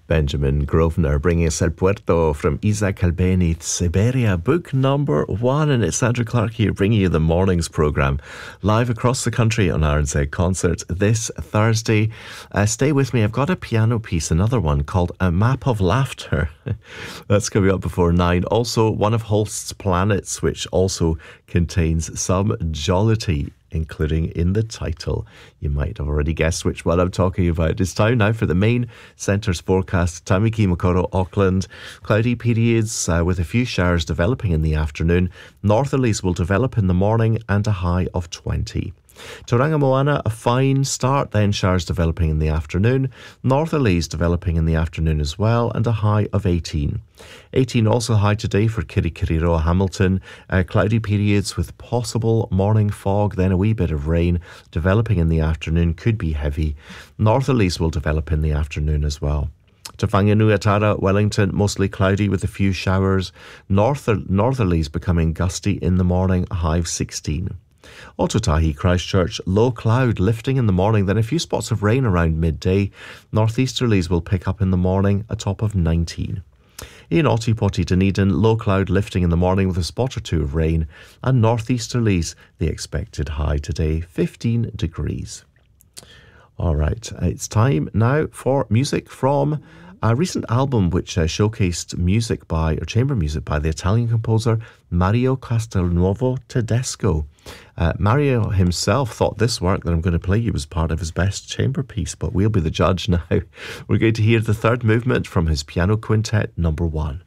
Benjamin Grosvenor bringing us El Puerto from Isaac Albéniz, Siberia, book number 1. And it's Sandra Clark here bringing you the mornings programme live across the country on RNZ Concert this Thursday. Stay with me, I've got a piano piece, another one called A Map of Laughter. That's coming up before 9. Also, one of Holst's planets, which also contains some jollity, including in the title. You might have already guessed which one I'm talking about. It's time now for the main centre's forecast. Tamaki Makaurau, Auckland. Cloudy periods with a few showers developing in the afternoon. Northerlies will develop in the morning and a high of 20. Tauranga Moana, a fine start, then showers developing in the afternoon. Northerlies developing in the afternoon as well, and a high of 18. 18 also high today for Kirikiriroa, Hamilton. Cloudy periods with possible morning fog, then a wee bit of rain developing in the afternoon, could be heavy. Northerlies will develop in the afternoon as well. Te Whanganuatara, Wellington, mostly cloudy with a few showers. Northerlies becoming gusty in the morning, a high of 16. Ōtautahi, Christchurch, low cloud lifting in the morning, then a few spots of rain around midday. Northeasterlies will pick up in the morning, a top of 19. In Ōtepoti, Dunedin, low cloud lifting in the morning with a spot or two of rain. And northeasterlies, the expected high today, 15 degrees. All right, it's time now for music from a recent album which showcased music by, or chamber music by, the Italian composer Mario Castelnuovo Tedesco. Mario himself thought this work that I'm going to play you was part of his best chamber piece, but we'll be the judge now. We're going to hear the third movement from his piano quintet number 1.